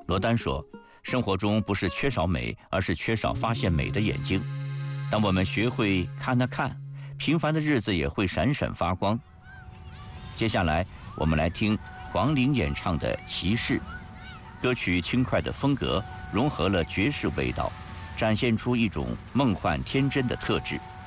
罗丹说，生活中不是缺少美，而是缺少发现美的眼睛。当我们学会看啊看，平凡的日子也会闪闪发光。接下来我们来听黄龄演唱的《骑士》，歌曲轻快的风格融合了爵士味道，展现出一种梦幻天真的特质。